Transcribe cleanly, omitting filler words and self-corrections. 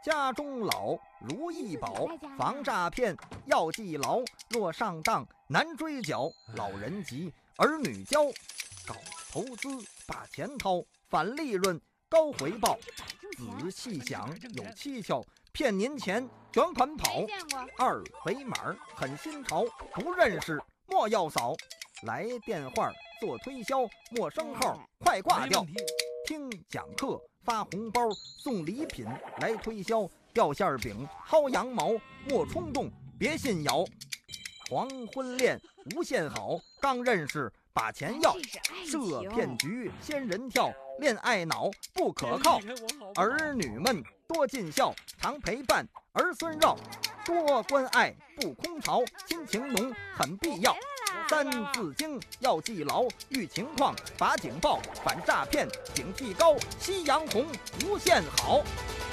家中老，如意宝，防诈骗要记牢。若上当难追缴，老人急，儿女教。搞投资把钱掏，返利润高回报。仔细想有蹊跷，骗您钱卷款跑。二维码很新潮，不认识莫要扫。来电话做推销，陌生号快挂掉。听讲课发红包，送礼品来推销。掉馅饼薅羊毛，莫冲动别信谣。黄昏恋无限好，刚认识把钱要。设骗局仙人跳，恋爱脑不可靠。儿女们多尽孝，常陪伴儿孙绕。多关爱不空巢，亲情浓很必要。三字经要记牢，遇情况罚警报，反诈骗警惕高。夕阳红无限好。